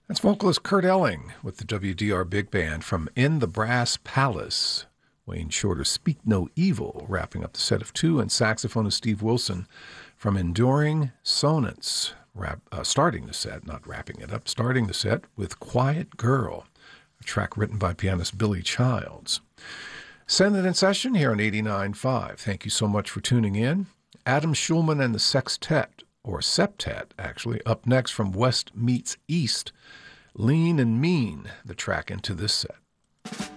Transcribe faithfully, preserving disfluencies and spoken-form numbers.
That's vocalist Kurt Elling with the W D R Big Band from In the Brass Palace. Wayne Shorter's Speak No Evil, wrapping up the set of two, and saxophonist Steve Wilson from Enduring Sonance, wrap, uh, starting the set, not wrapping it up, starting the set with Quiet Girl, a track written by pianist Billy Childs. Send it in session here on eighty-nine point five. Thank you so much for tuning in. Adam Schulman and the Sextet, or Septet, actually, up next from West Meets East, Lean and Mean, the track into this set.